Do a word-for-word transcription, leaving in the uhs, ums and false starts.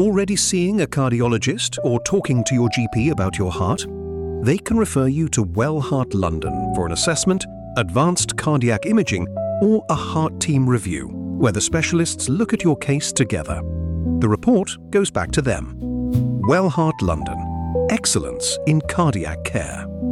Already seeing a cardiologist or talking to your G P about your heart? They can refer you to Well Heart London for an assessment, advanced cardiac imaging, or a heart team review, where the specialists look at your case together. The report goes back to them. Well Heart London. Excellence in cardiac care.